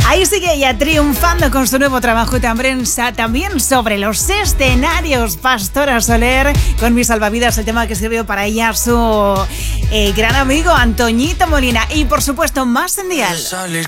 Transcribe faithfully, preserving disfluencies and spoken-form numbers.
Ahí sigue ella triunfando con su nuevo trabajo y también, también sobre los escenarios. Pastora Soler con Mi Salvavidas, el tema que escribió para ella su eh, gran amigo Antoñito Molina. Y por supuesto, más en Dial. Salir